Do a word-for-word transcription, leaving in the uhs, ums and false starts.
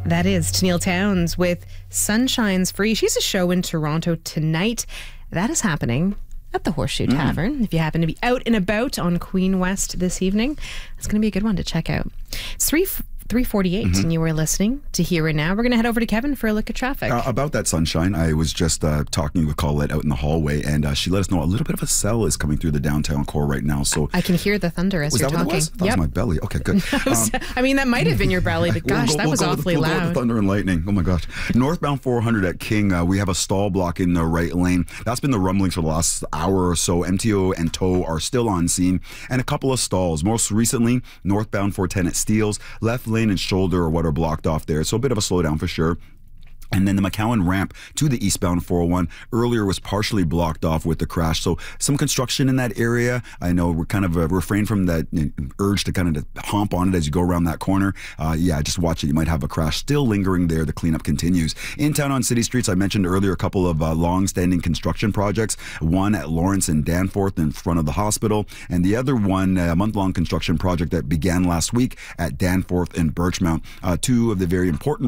That is Tennille Townes with Sunshine's Free. She's a show in Toronto tonight. That is happening at the Horseshoe mm. Tavern. If you happen to be out and about on Queen West this evening, it's going to be a good one to check out. It's three three forty-eight, mm-hmm. and you were listening to Here and Now. We're going to head over to Kevin for a look at traffic. Uh, about that sunshine, I was just uh, talking with Colette out in the hallway, and uh, she let us know a little bit of a cell is coming through the downtown core right now. So I can hear the thunder as was you're that talking. What it was? That yep. was my belly. Okay, good. Um, I mean, that might have been your belly, but gosh, we'll go, that was we'll awfully we'll loud. Go with the thunder and lightning. Oh my gosh. Northbound four hundred at King, uh, we have a stall block in the right lane. That's been the rumblings for the last hour or so. M T O and tow are still on scene, and a couple of stalls. Most recently, northbound four ten at Steeles, left lane and shoulder are what are blocked off there. So a bit of a slowdown for sure. And then the McCowan ramp to the eastbound four oh one earlier was partially blocked off with the crash. So some construction in that area. I know we're kind of uh, refrain from that urge to kind of hump on it as you go around that corner. Uh, yeah, just watch it. You might have a crash still lingering there. The cleanup continues. In town on city streets, I mentioned earlier a couple of uh, long-standing construction projects. One at Lawrence and Danforth in front of the hospital. And the other one, a month-long construction project that began last week at Danforth and Birchmount. Uh, two of the very important